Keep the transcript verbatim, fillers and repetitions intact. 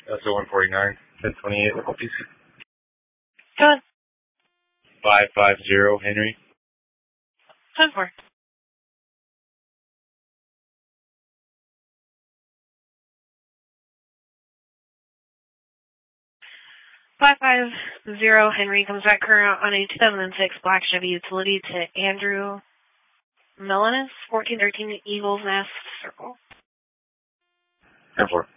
S O one forty-nine, ten twenty-eight, please. Go ahead. five five zero, Henry. ten four. five five zero Henry comes back current on a two thousand six black Chevy utility to Andrew Melanis, fourteen thirteen Eagles Nest Circle. ten four.